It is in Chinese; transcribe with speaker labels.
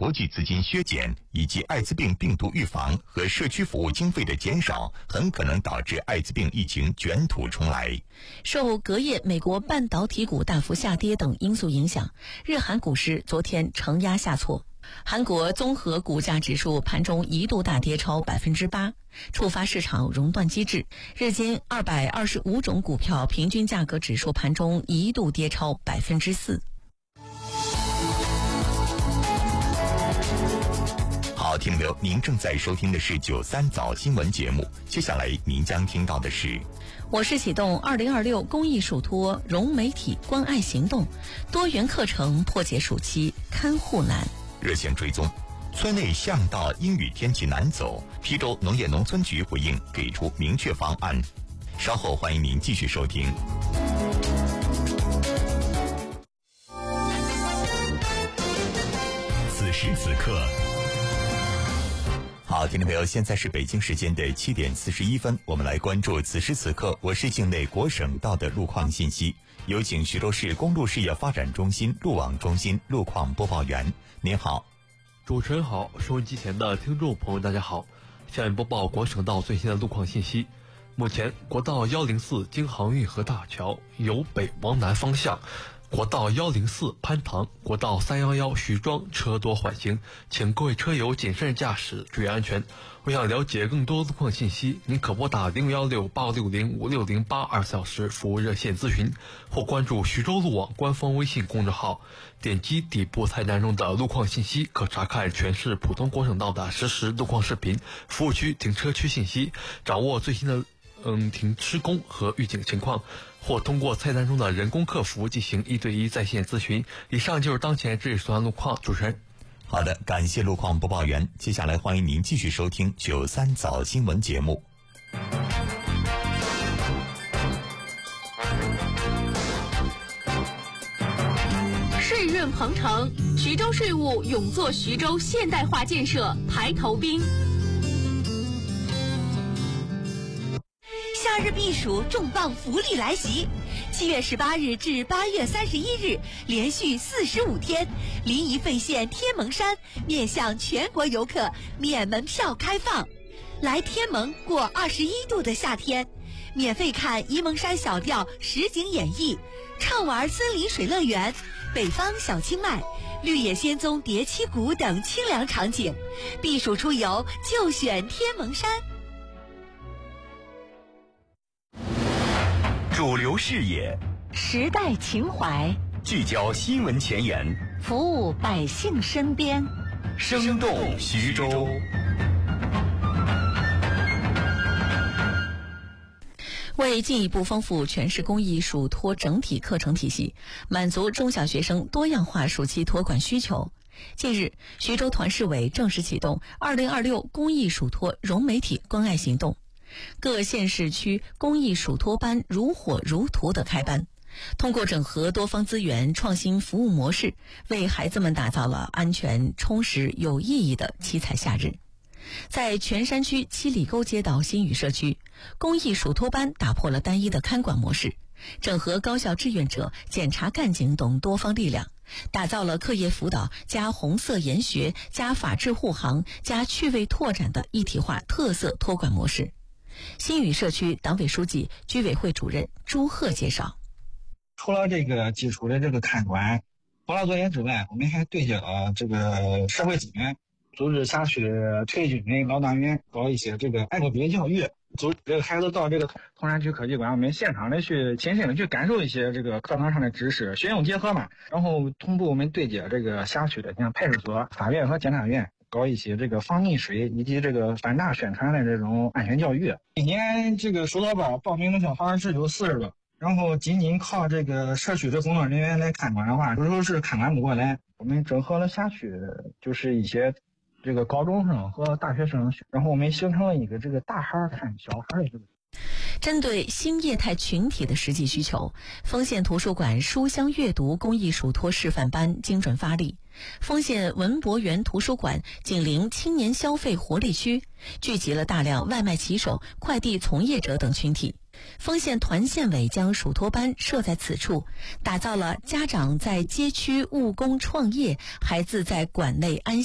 Speaker 1: 国际资金削减以及艾滋病病毒预防和社区服务经费的减少，很可能导致艾滋病疫情卷土重来。
Speaker 2: 受隔夜美国半导体股大幅下跌等因素影响，日韩股市昨天承压下挫。韩国综合股价指数盘中一度大跌超 8%， 触发市场熔断机制。日经225种股票平均价格指数盘中一度跌超 4%。
Speaker 1: 好，听众朋友，您正在收听的是93早新闻节目，接下来您将听到的是：
Speaker 2: 我市启动2026公益属托融媒体关爱行动，多元课程破解暑期看护难。
Speaker 1: 热线追踪，村内巷道阴雨天气难走，邳州农业农村局回应给出明确方案。稍后欢迎您继续收听。此时此刻。好，听众朋友，现在是北京时间的7点41分，我们来关注此时此刻我市境内国省道的路况信息。有请徐州市公路事业发展中心路网中心路况播报员。您好。
Speaker 3: 主持人好，收音机前的听众朋友大家好，下面播报国省道最新的路况信息。目前国道104京杭运河大桥由北往南方向，国道104潘塘、国道311徐庄车多缓行，请各位车友谨慎驾驶，注意安全。我想了解更多路况信息，您可拨打016-860-560824小时服务热线咨询，或关注徐州路网官方微信公众号，点击底部菜单中的路况信息，可查看全市普通国省道的实时路况视频、服务区停车区信息，掌握最新的停施工和预警情况，或通过菜单中的人工客服进行1对1在线咨询。以上就是当前这一所路况，主持人。
Speaker 1: 好的，感谢路况播报员。接下来欢迎您继续收听93早新闻节目。
Speaker 4: 税润鹏程，徐州税务勇做徐州现代化建设排头兵。
Speaker 5: 夏日避暑重磅福利来袭！7月18日至8月31日，连续45天，临沂费县天门山面向全国游客免门票开放。来天门过21度的夏天，免费看沂蒙山小调实景演绎，畅玩森林水乐园、北方小清迈、绿野仙踪叠七谷等清凉场景。避暑出游就选天门山。
Speaker 6: 主流视野，
Speaker 5: 时代情怀，
Speaker 6: 聚焦新闻前沿，
Speaker 5: 服务百姓身边，
Speaker 6: 生动徐州。
Speaker 2: 为进一步丰富全市公益属托整体课程体系，满足中小学生多样化暑期托管需求，近日，徐州团市委正式启动2026公益属托融媒体关爱行动。各县市区公益属托班如火如荼的开班，通过整合多方资源、创新服务模式，为孩子们打造了安全、充实、有意义的七彩夏日。在全山区七里沟街道新宇社区，公益属托班打破了单一的看管模式，整合高校志愿者、检察干警等多方力量，打造了课业辅导加红色研学加法治护航加趣味拓展的一体化特色托管模式。新宇社区党委书记、居委会主任朱贺介绍，
Speaker 7: 除了这个基础的这个看管辅导作业之外，我们还对接了这个社会资源，组织辖区退休军人、老党员搞一些这个爱国主义教育，组织这个孩子到这个铜山区科技馆，我们现场的去亲身的去感受一些这个课堂上的知识，学用结合嘛。然后同步我们对接这个辖区的像派出所、法院和检察院，搞一些这个防溺水以及这个反诈宣传的这种安全教育。今年这个属托班报名的小孩是有40个，然后仅仅靠这个社区的工作人员来看管的话，有时候是看管不过来。我们整合了辖区，就是一些这个高中生和大学生，然后我们形成了一个这个大孩看小孩的这个。
Speaker 2: 针对新业态群体的实际需求，丰县图书馆书香阅读公益属托示范班精准发力，丰县文博园图书馆紧邻青年消费活力区，聚集了大量外卖骑手、快递从业者等群体。丰县团县委将属托班设在此处，打造了家长在街区务工创业，孩子在馆内安